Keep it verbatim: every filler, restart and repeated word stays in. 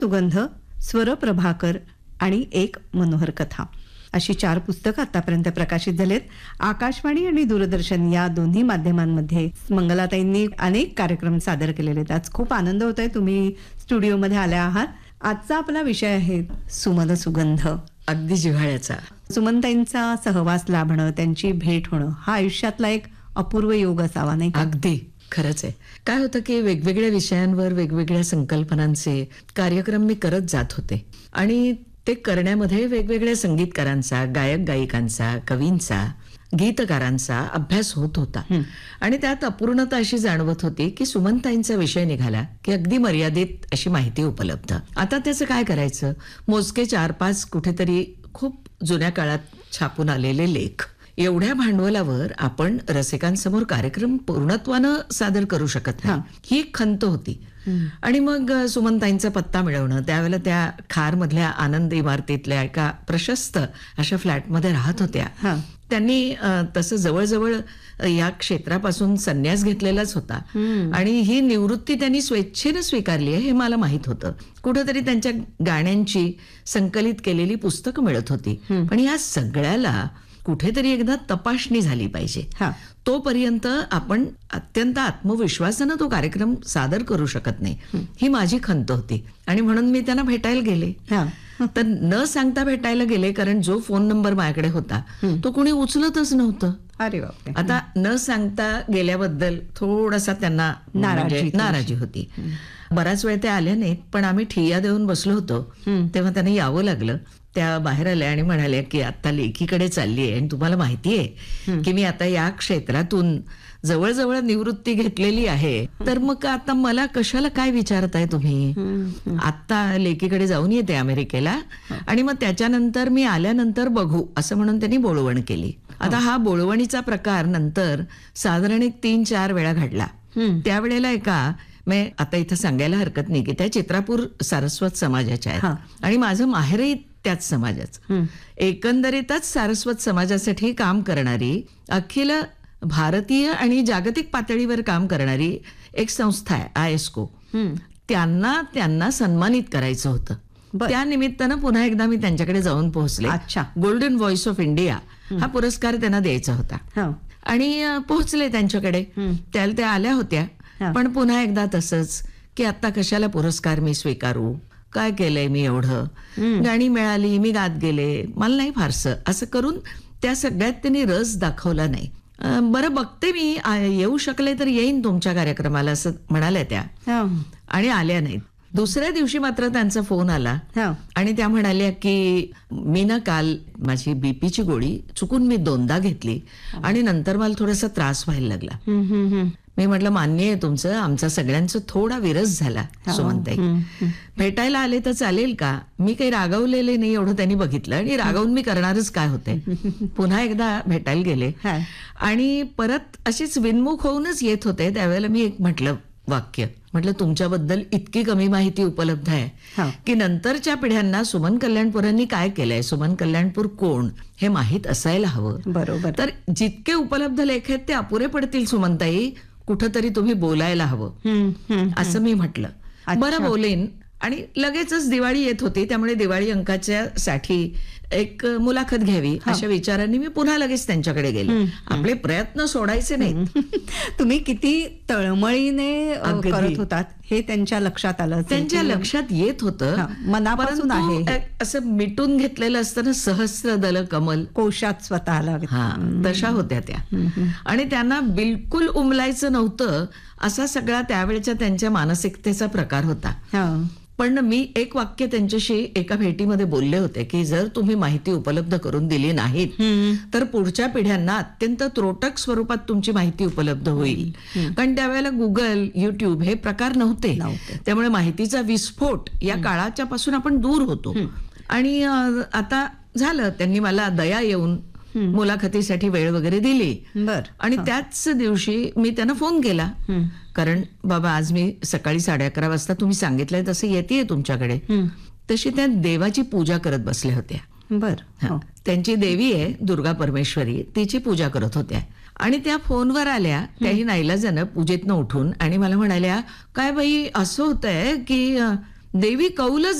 सुगंध, स्वर प्रभाकर आणि एक मनोहर कथा अशी चार पुस्तकं आतापर्यंत प्रकाशित झालेत. आकाशवाणी आणि दूरदर्शन या दोन्ही माध्यमांमध्ये मंगलाताईंनी अनेक कार्यक्रम सादर केलेले आहेत. आज खूप आनंद होतोय तुम्ही स्टुडिओमध्ये आल्या आहात. आजचा आपला विषय आहे सुमन सुगंध, अगदी जिव्हाळ्याचा. सुमनताईंचा सहवास लाभणं, त्यांची भेट होणं हा आयुष्यातला एक अपूर्व योग असावा, नाही का? अगदी खरंच आहे. काय होतं की वेगवेगळ्या विषयांवर वेगवेगळ्या संकल्पनांचे कार्यक्रम मी करत जात होते आणि ते करण्यामध्ये वेगवेगळ्या संगीतकारांचा, गायक गायिकांचा, कवींचा, गीतकारांचा अभ्यास होत होता. आणि त्यात अपूर्णता अशी जाणवत होती की सुमनताईंचा विषय निघाला की अगदी मर्यादित अशी माहिती उपलब्ध. आता त्याचं काय करायचं? मोजके चार पाच कुठेतरी खूप जुन्या काळात छापून आलेले लेख, एवढ्या भांडवलावर आपण रसिकांसमोर कार्यक्रम पूर्णत्वानं सादर करू शकत नाही, ही एक खंत होती. आणि मग सुमनताईंचा पत्ता मिळवणं, त्यावेळेला त्या खार मधल्या आनंद इमारतीतल्या एका प्रशस्त अशा फ्लॅटमध्ये राहत होत्या. त्यांनी तसं जवळजवळ या क्षेत्रापासून संन्यास घेतलेलाच होता आणि ही निवृत्ती त्यांनी स्वेच्छेनं स्वीकारली आहे हे मला माहित होतं. कुठेतरी त्यांच्या गाण्यांची संकलित केलेली पुस्तकं मिळत होती. पण या सगळ्याला कुठेतरी एकदा तपासणी झाली पाहिजे. तोपर्यंत आपण अत्यंत आत्मविश्वासानं तो कार्यक्रम सादर करू शकत नाही, ही माझी खंत होती. आणि म्हणून मी त्यांना भेटायला गेले. तर न सांगता भेटायला गेले, कारण जो फोन नंबर माझ्याकडे होता तो कोणी उचलतच नव्हतं. अरे बापरे. आता न सांगता गेल्याबद्दल थोडासा त्यांना नाराजी होती. बराच वेळ ते आल्या नाहीत, पण आम्ही ठिय्या देऊन बसलो होतो तेव्हा त्यांना यावं लागलं. त्या बाहेर आल्या आणि म्हणाल्या की आता लेखीकडे चालली आहे आणि तुम्हाला माहिती आहे की मी आता या क्षेत्रातून जवळजवळ निवृत्ती घेतलेली आहे, तर मग आता मला कशाला काय विचारताय तुम्ही? आता लेखीकडे जाऊन येते अमेरिकेला आणि मग त्याच्यानंतर मी आल्यानंतर बघू, असं म्हणून त्यांनी बोळवण केली. आता हा बोळवणीचा प्रकार नंतर साधारण एक तीन चार वेळा घडला. त्यावेळेला एका मी आता इथं सांगायला हरकत नाही की त्या चित्रापूर सारस्वत समाजाच्या आहेत आणि माझं माहेरही त्याच समाजाचं. एकंदरीतच सारस्वत समाजासाठी काम करणारी, अखिल भारतीय आणि जागतिक पातळीवर काम करणारी एक संस्था आहे आयएस्को. त्यांना त्यांना सन्मानित करायचं होतं. त्या निमित्तानं पुन्हा एकदा मी त्यांच्याकडे जाऊन पोहोचले. अच्छा. गोल्डन व्हॉइस ऑफ इंडिया हा पुरस्कार त्यांना द्यायचा होता आणि पोहोचले त्यांच्याकडे. त्याला त्या आल्या होत्या, पण पुन्हा एकदा तसंच की आता कशाला पुरस्कार मी स्वीकारू, काय केलंय मी एवढं, गाणी मिळाली मी गात गेले, मला नाही फारसं, असं करून त्या सगळ्यात त्यांनी रस दाखवला नाही. बरं बघते मी, येऊ शकले तर येईन तुमच्या कार्यक्रमाला असं म्हणाल्या त्या आणि आल्या नाहीत. दुसऱ्या दिवशी मात्र त्यांचा फोन आला आणि त्या म्हणाल्या की मी ना काल माझी बीपीची गोळी चुकून मी दोनदा घेतली आणि नंतर मला थोडासा त्रास व्हायला लागला. मी म्हटलं मान्य आहे तुमचं, आमचा सगळ्यांचा थोडा विरस झाला सुमनताई, भेटायला आले तर चालेल का? मी काही रागवलेले नाही एवढं त्यांनी बघितलं आणि रागवून मी करणारच काय होते. पुन्हा एकदा भेटायला गेले आणि परत अशीच विनमुख होऊनच येत होते. त्यावेळेला मी एक म्हटलं वाक्य, म्हटलं तुमच्याबद्दल इतकी कमी माहिती उपलब्ध आहे की नंतरच्या पिढ्यांना सुमन कल्याणपुरांनी काय केलंय, सुमन कल्याणपूर कोण हे माहीत असायला हवं. बरोबर. तर जितके उपलब्ध लेख आहेत ते अपुरे पडतील सुमनताई, कुठंतरी तुम्ही बोलायला हवं असं मी म्हटलं. बरं बोलेन. आणि लगेचच दिवाळी येत होती, त्यामुळे दिवाळी अंकाच्या साठी एक मुलाखत घ्यावी अशा विचारांनी मी पुन्हा लगेच त्यांच्याकडे गेले. आपले प्रयत्न सोडायचे नाहीत. तुम्ही किती तळमळीने करत होतात हे त्यांच्या लक्षात आलं, त्यांच्या लक्षात येत होतं. मनापासून आहे असं मिटून घेतलेलं असतं, सहस्र दल कमल कोशात स्वतःला. हा, तशा होत्या त्या. आणि त्यांना बिलकुल उमलायचं नव्हतं असा सगळा त्यावेळेच्या त्यांच्या मानसिकतेचा प्रकार होता. पण मी एक वाक्य त्यांच्याशी एका भेटीमध्ये बोलले होते की जर तुम्ही माहिती उपलब्ध करून दिली नाहीत तर पुढच्या पिढ्यांना अत्यंत त्रोटक स्वरूपात तुमची माहिती उपलब्ध होईल. कारण त्यावेळेला गुगल, युट्यूब हे प्रकार नव्हते, त्यामुळे माहितीचा विस्फोट या काळाच्या पासून आपण दूर होतो. आणि आता झालं, त्यांनी मला दया येऊन मुलाखतीसाठी वेळ वगैरे दिली. आणि त्याच दिवशी मी त्यांना फोन केला, कारण बाबा आज मी सकाळी साडे अकरा वाजता तुम्ही सांगितलंय तसं येतेय तुमच्याकडे. तशी त्या देवाची पूजा करत बसल्या होत्या. बर. त्यांची देवी आहे दुर्गा परमेश्वरी, तिची पूजा करत होत्या आणि त्या फोनवर आल्या. त्याही नाईलाजानं पूजेतनं उठून आणि मला म्हणाल्या, काय बाई असं होतंय की देवी कौलच